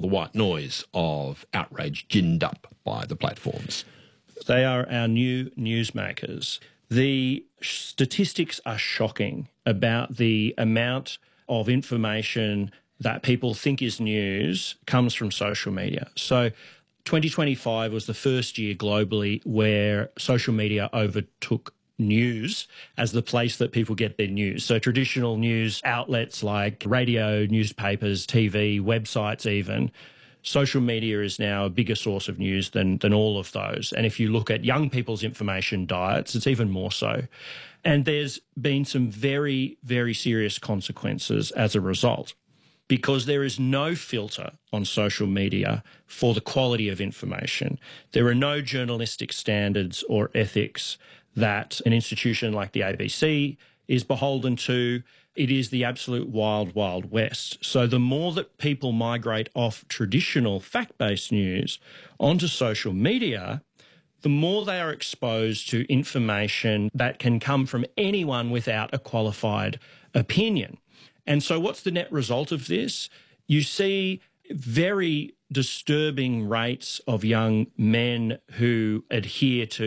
the white noise of outrage ginned up by the platforms. They are our new newsmakers. The statistics are shocking about the amount of information that people think is news comes from social media. So 2025 was the first year globally where social media overtook news as the place that people get their news. So traditional news outlets like radio, newspapers, TV, websites even, social media is now a bigger source of news than all of those. And if you look at young people's information diets, it's even more so. And there's been some very, very serious consequences as a result, because there is no filter on social media for the quality of information. There are no journalistic standards or ethics that an institution like the ABC is beholden to. It is the absolute wild, wild west. So the more that people migrate off traditional fact-based news onto social media, the more they are exposed to information that can come from anyone without a qualified opinion. And so what's the net result of this? You see very disturbing rates of young men who adhere to